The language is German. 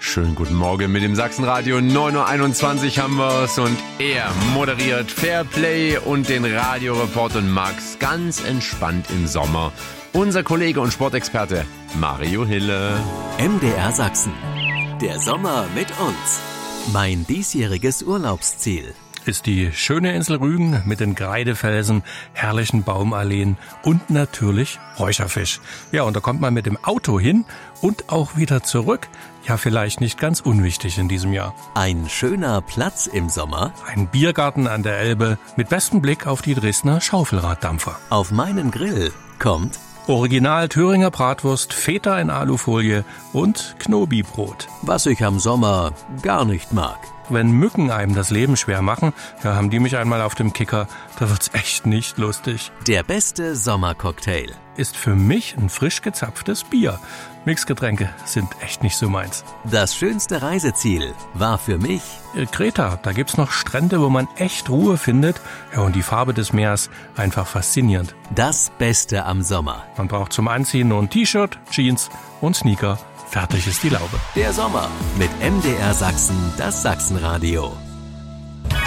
Schönen guten Morgen mit dem Sachsenradio. 9.21 Uhr haben wir's und er moderiert Fairplay und den Radioreport und Max ganz entspannt im Sommer. Unser Kollege und Sportexperte Mario Hille. MDR Sachsen. Der Sommer mit uns. Mein diesjähriges Urlaubsziel ist die schöne Insel Rügen mit den Kreidefelsen, herrlichen Baumalleen und natürlich Räucherfisch. Ja, und da kommt man mit dem Auto hin und auch wieder zurück. Ja, vielleicht nicht ganz unwichtig in diesem Jahr. Ein schöner Platz im Sommer. Ein Biergarten an der Elbe mit bestem Blick auf die Dresdner Schaufelraddampfer. Auf meinen Grill kommt Original Thüringer Bratwurst, Feta in Alufolie und Knobi-Brot. Was ich am Sommer gar nicht mag. Wenn Mücken einem das Leben schwer machen, ja, haben die mich einmal auf dem Kicker, da wird's echt nicht lustig. Der beste Sommercocktail ist für mich ein frisch gezapftes Bier. Mixgetränke sind echt nicht so meins. Das schönste Reiseziel war für mich Kreta. Da gibt's noch Strände, wo man echt Ruhe findet. Ja, und die Farbe des Meeres einfach faszinierend. Das Beste am Sommer. Man braucht zum Anziehen nur ein T-Shirt, Jeans und Sneaker. Fertig ist die Laube. Der Sommer mit MDR Sachsen, das Sachsenradio.